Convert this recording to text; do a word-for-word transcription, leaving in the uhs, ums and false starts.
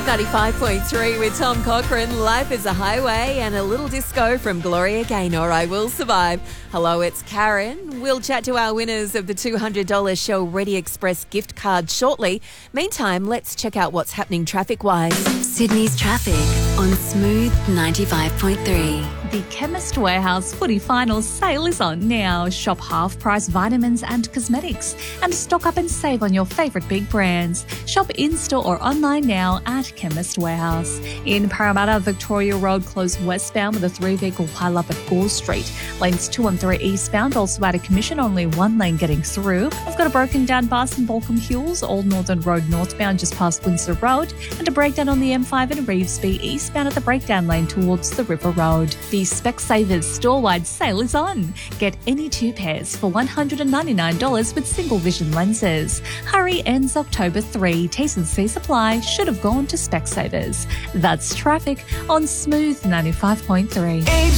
ninety-five point three with Tom Cochrane. Life is a highway and a little disco from Gloria Gaynor. I Will Survive. Hello, it's Karen. We'll chat to our winners of the two hundred dollars Shell Ready Express gift card shortly. Meantime, let's check out what's happening traffic-wise. Sydney's traffic on Smooth ninety-five point three. The Chemist Warehouse footy final sale is on now. Shop half-price vitamins and cosmetics and stock up and save on your favourite big brands. Shop in-store or online now at Chemist Warehouse. In Parramatta, Victoria Road closed westbound with a three-vehicle pile-up at Gore Street. Lanes two and three eastbound also out of commission, only one lane getting through. I've got a broken down bus in Balcombe Hills, Old Northern Road northbound just past Windsor Road, and a breakdown on the M five in Revesby eastbound at the breakdown lane towards the River Road. The Specsavers store-wide sale is on. Get any two pairs for one hundred ninety-nine dollars with single vision lenses. Hurry ends October third. T's and C's apply. Should have gone to Specsavers. That's traffic on Smooth ninety-five point three.